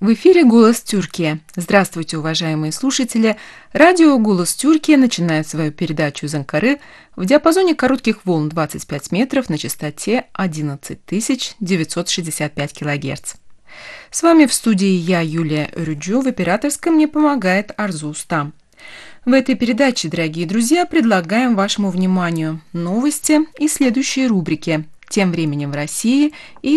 В эфире «Голос Тюркия». Здравствуйте, уважаемые слушатели! Радио «Голос Тюркия» начинает свою передачу из Анкары в диапазоне коротких волн 25 метров на частоте 11965 килогерц. С вами в студии я, Юлия Рюджу, в операторской мне помогает Арзу Уста. В этой передаче, дорогие друзья, предлагаем вашему вниманию новости и следующие рубрики «Тем временем в России» и